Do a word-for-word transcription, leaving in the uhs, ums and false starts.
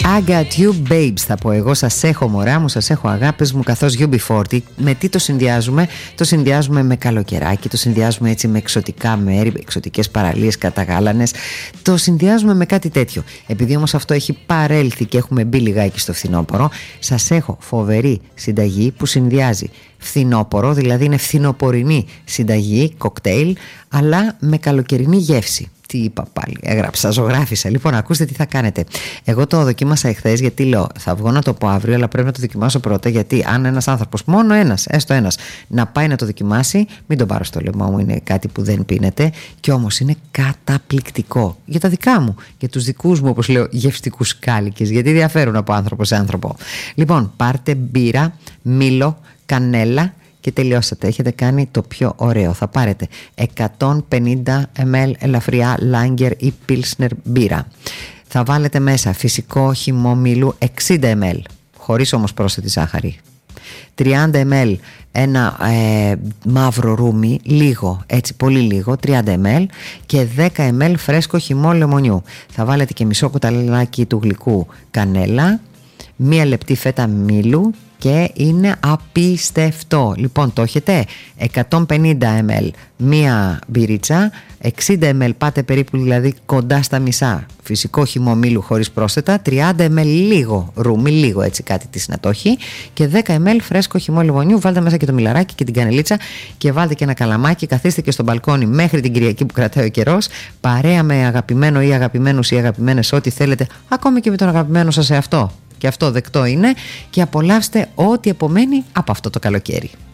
I got you babes θα πω εγώ, σας έχω μωρά μου, σας έχω αγάπες μου, καθώς γιου μπι φορτί. Με τι το συνδυάζουμε? Το συνδυάζουμε με καλοκαιράκι, το συνδυάζουμε έτσι με εξωτικά μέρη, εξωτικές παραλίες καταγάλανες, το συνδυάζουμε με κάτι τέτοιο. Επειδή όμως αυτό έχει παρέλθει και έχουμε μπει λιγάκι στο φθινόπωρο, σας έχω φοβερή συνταγή που συνδυάζει φθινόπωρο, δηλαδή είναι φθινοπορεινή συνταγή, κοκτέιλ, αλλά με καλοκαιρινή γεύση. Τι είπα πάλι, έγραψα, ζωγράφισα. Λοιπόν, ακούστε τι θα κάνετε. Εγώ το δοκίμασα εχθές, γιατί λέω θα βγω να το πω αύριο, αλλά πρέπει να το δοκιμάσω πρώτα. Γιατί αν ένας άνθρωπος, μόνο ένας, έστω ένας, να πάει να το δοκιμάσει, μην τον πάρω στο λαιμό μου, είναι κάτι που δεν πίνεται. Και όμως είναι καταπληκτικό για τα δικά μου, για τους δικούς μου, όπως λέω, γευστικούς κάλικες, γιατί διαφέρουν από άνθρωπο σε άνθρωπο. Λοιπόν, πάρτε μπύρα, μήλο, κανέλα. Και τελειώσατε, έχετε κάνει το πιο ωραίο. Θα πάρετε εκατόν πενήντα μιλιλίτρα ελαφριά Lager ή Pilsner μπύρα. Θα βάλετε μέσα φυσικό χυμό μήλου εξήντα μιλιλίτρα, χωρίς όμως πρόσθετη ζάχαρη. τριάντα μιλιλίτρα ένα ε, μαύρο ρούμι, λίγο, έτσι πολύ λίγο, τριάντα μιλιλίτρα, και δέκα μιλιλίτρα φρέσκο χυμό λεμονιού. Θα βάλετε και μισό κουταλάκι του γλυκού κανέλα, μία λεπτή φέτα μήλου, και είναι απίστευτο. Λοιπόν, το έχετε, εκατόν πενήντα μιλιλίτρα μία μπυρίτσα, εξήντα μιλιλίτρα πάτε περίπου, δηλαδή κοντά στα μισά φυσικό χυμό μήλου χωρίς πρόσθετα, τριάντα μιλιλίτρα λίγο ρούμι, λίγο έτσι κάτι της να το έχει, και δέκα μιλιλίτρα φρέσκο χυμό λεμονιού. Βάλτε μέσα και το μιλαράκι και την κανελίτσα και βάλτε και ένα καλαμάκι. Καθίστε και στο μπαλκόνι μέχρι την Κυριακή που κρατάει ο καιρός, παρέα με αγαπημένο ή αγαπημένους ή αγαπημένες, ό,τι θέλετε, ακόμη και με τον αγαπημένο σας εαυτό. Και αυτό δεκτό είναι, και απολαύστε ό,τι επομένει από αυτό το καλοκαίρι.